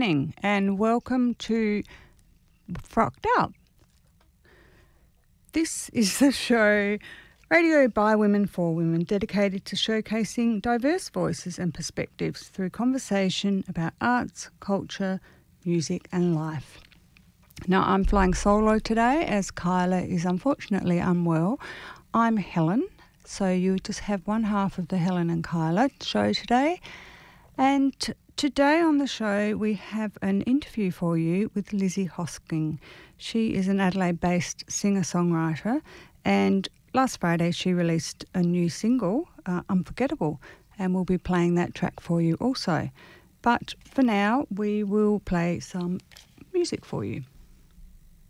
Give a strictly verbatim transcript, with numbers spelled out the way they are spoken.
evening and welcome to Frocked Up. This is the show Radio by Women for Women, dedicated to showcasing diverse voices and perspectives through conversation about arts, culture, music and life. Now, I'm flying solo today as Kyla is unfortunately unwell. I'm Helen, so you just have one half of the Helen and Kyla show today. And t- today on the show we have an interview for you with Lizzie Hosking. She is an Adelaide-based singer-songwriter, and last Friday she released a new single, uh, Unforgettable, and we'll be playing that track for you also. But for now, we will play some music for you.